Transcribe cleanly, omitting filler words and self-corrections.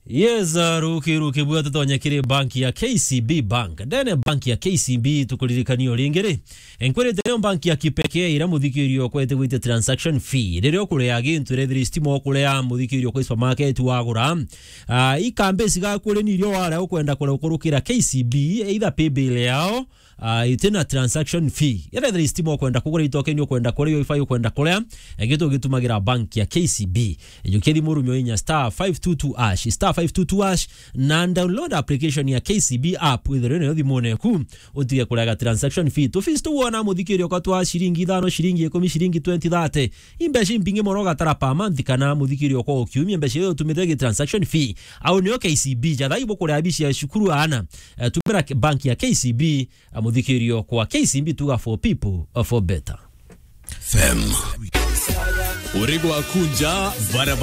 Yes, ruki bwata tonyekire banki ya KCB Bank. Dene banki ya KCB tukulirikanio ringere. Enkwere tene banki ya kipekee ira muthikirio kwete gwite transaction fee. Rero kurea gintu rethiri stimo kurea muthikirio kwa supermarket wagura. Ikambe siga kule nirio wara ukwenda kule ukurukira KCB either pay bill yao itena transaction fee. Rethiri stimo kwenda kugura itokeni ukwenda kule wifi ukwenda kule. Egeto gitumagira banki ya KCB. Ejukedi murumyo inya *522# *522# na download application ya KCB app with rene thimone ku utige kuraga transaction fee to fees to wona muthikirio kwa twa shilingi 5 shilingi 10 shilingi 20 30 imbeshi mpinge moroga tarapa month kana muthikirio kwa ukiumia mbeshi yo tumithege transaction fee au nio KCB jatha ibo kuria bishi ya shukuru ana tumira banki ya KCB muthikirio kwa KCB tuga for people for better fem Urigwa kunja barabara